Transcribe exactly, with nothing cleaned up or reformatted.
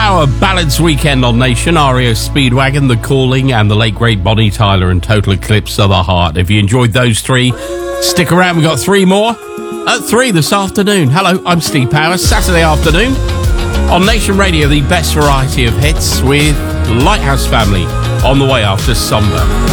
hour Ballads Weekend on Nation, R E O Speedwagon, The Calling, and the late great Bonnie Tyler and Total Eclipse of the Heart. If you enjoyed those three, stick around. We've got three more at three this afternoon. Hello, I'm Steve Powers. Saturday afternoon on Nation Radio, the best variety of hits with Lighthouse Family on the way after Somber.